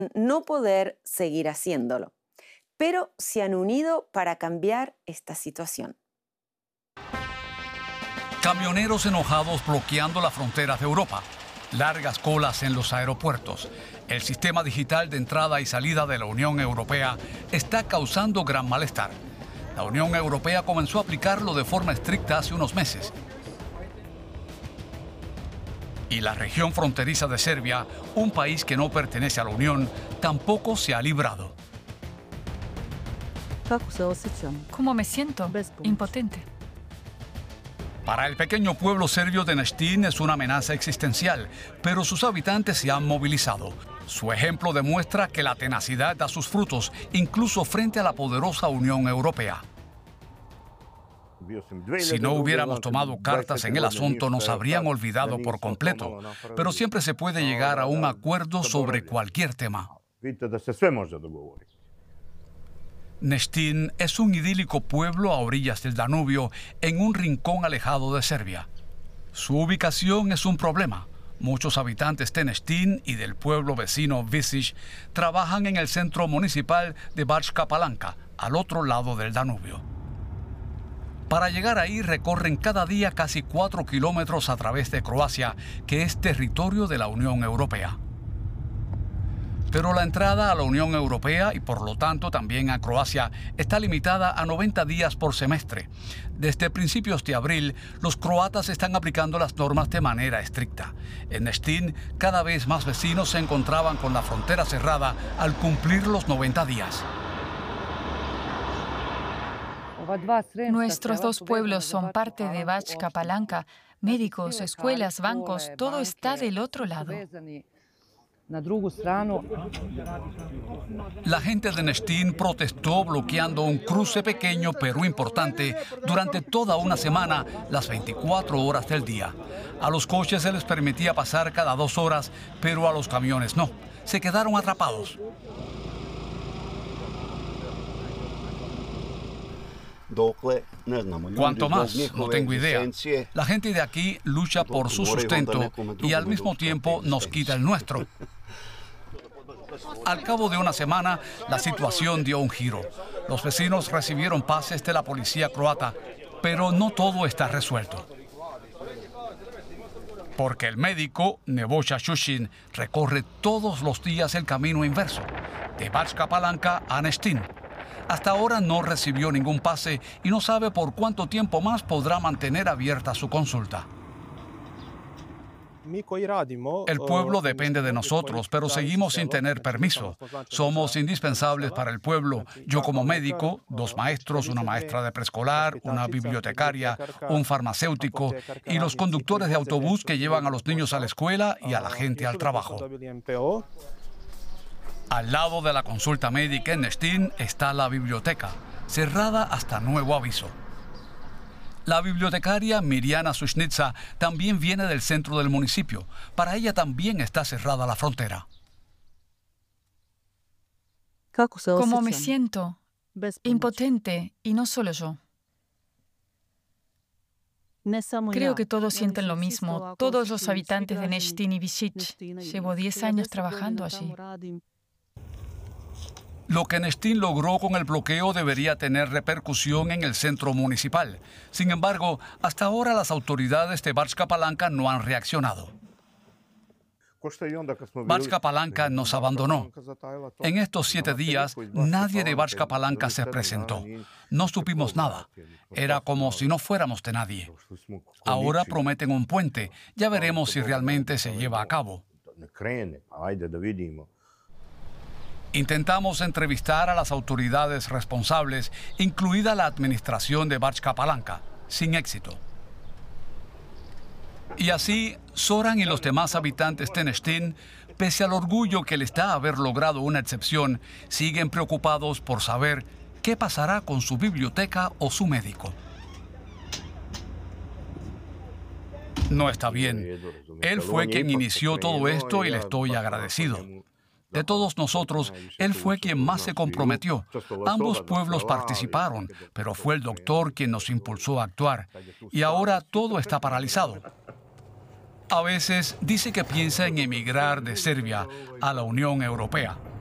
no poder seguir haciéndolo, pero se han unido para cambiar esta situación. Camioneros enojados bloqueando las fronteras de Europa. Largas colas en los aeropuertos. El sistema digital de entrada y salida de la Unión Europea está causando gran malestar. La Unión Europea comenzó a aplicarlo de forma estricta hace unos meses. Y la región fronteriza de Serbia, un país que no pertenece a la Unión, tampoco se ha librado. ¿Cómo me siento? Impotente. Para el pequeño pueblo serbio de Neštin es una amenaza existencial, pero sus habitantes se han movilizado. Su ejemplo demuestra que la tenacidad da sus frutos, incluso frente a la poderosa Unión Europea. Si no hubiéramos tomado cartas en el asunto, nos habrían olvidado por completo, pero siempre se puede llegar a un acuerdo sobre cualquier tema. Neštin es un idílico pueblo a orillas del Danubio, en un rincón alejado de Serbia. Su ubicación es un problema. Muchos habitantes de Neštin y del pueblo vecino Visić trabajan en el centro municipal de Bačka Palanka, al otro lado del Danubio. Para llegar ahí recorren cada día casi 4 kilómetros a través de Croacia, que es territorio de la Unión Europea. Pero la entrada a la Unión Europea y por lo tanto también a Croacia está limitada a 90 días por semestre. Desde principios de abril, los croatas están aplicando las normas de manera estricta. En Neštin, cada vez más vecinos se encontraban con la frontera cerrada al cumplir los 90 días. Nuestros dos pueblos son parte de Bačka Palanka. Médicos, escuelas, bancos, todo está del otro lado. La gente de Neštin protestó bloqueando un cruce pequeño pero importante durante toda una semana, las 24 horas del día. A los coches se les permitía pasar cada 2 horas, pero a los camiones no. Se quedaron atrapados. ¿Cuánto más? No tengo idea. La gente de aquí lucha por su sustento y al mismo tiempo nos quita el nuestro. Al cabo de una semana, la situación dio un giro. Los vecinos recibieron pases de la policía croata, pero no todo está resuelto. Porque el médico, Nebojša Šušin, recorre todos los días el camino inverso, de Bačka Palanka a Neštin. Hasta ahora no recibió ningún pase y no sabe por cuánto tiempo más podrá mantener abierta su consulta. El pueblo depende de nosotros, pero seguimos sin tener permiso. Somos indispensables para el pueblo. Yo como médico, 2 maestros, una maestra de preescolar, una bibliotecaria, un farmacéutico y los conductores de autobús que llevan a los niños a la escuela y a la gente al trabajo. Al lado de la consulta médica en Neštin está la biblioteca, cerrada hasta nuevo aviso. La bibliotecaria Mirjana Sušnica también viene del centro del municipio. Para ella también está cerrada la frontera. ¿Cómo me siento? Impotente, y no solo yo. Creo que todos sienten lo mismo, todos los habitantes de Neštin y Visić. Llevo 10 años trabajando allí. Lo que Neštin logró con el bloqueo debería tener repercusión en el centro municipal. Sin embargo, hasta ahora las autoridades de Bačka Palanka no han reaccionado. Bačka Palanka nos abandonó. En estos 7 días, nadie de Bačka Palanka se presentó. No supimos nada. Era como si no fuéramos de nadie. Ahora prometen un puente. Ya veremos si realmente se lleva a cabo. Intentamos entrevistar a las autoridades responsables, incluida la administración de Bačka Palanka, sin éxito. Y así, Zoran y los demás habitantes de Neštin, pese al orgullo que les da haber logrado una excepción, siguen preocupados por saber qué pasará con su biblioteca o su médico. No está bien. Él fue quien inició todo esto y le estoy agradecido. De todos nosotros, él fue quien más se comprometió. Ambos pueblos participaron, pero fue el doctor quien nos impulsó a actuar. Y ahora todo está paralizado. A veces dice que piensa en emigrar de Serbia a la Unión Europea.